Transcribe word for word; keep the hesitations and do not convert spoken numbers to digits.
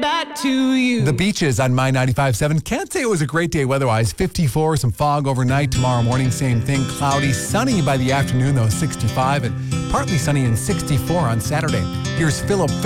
back to you. The Beaches on My ninety-five point seven. Can't say it was a great day weather-wise. fifty-four, some fog overnight. Tomorrow morning, same thing. Cloudy, sunny by the afternoon, though, sixty-five. And partly sunny and sixty-four on Saturday. Here's Philip